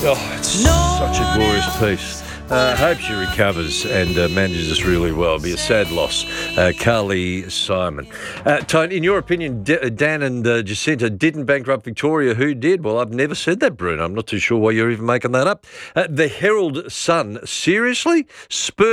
Oh, it's such a glorious piece. Hope she recovers and manages this really well. Be a sad loss. Carly Simon. Tony, in your opinion, Dan and Jacinta didn't bankrupt Victoria. Who did? Well, I've never said that, Bruno. I'm not too sure why you're even making that up. The Herald Sun. Seriously? Spurs